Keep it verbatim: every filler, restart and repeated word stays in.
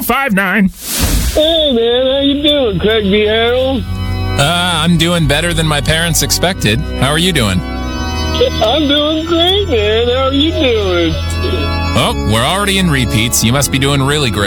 five nine. Hey, man, how you doing, Craig B. Harold? Uh, I'm doing better than my parents expected. How are you doing? I'm doing great, man. How are you doing? Oh, we're already in repeats. You must be doing really great.